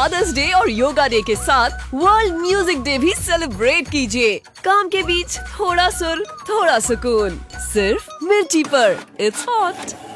Fathers day और yoga day के साथ वर्ल्ड म्यूजिक डे भी सेलिब्रेट कीजिए। काम के बीच थोड़ा सुर, थोड़ा सुकून, सिर्फ मिर्ची पर। It's hot.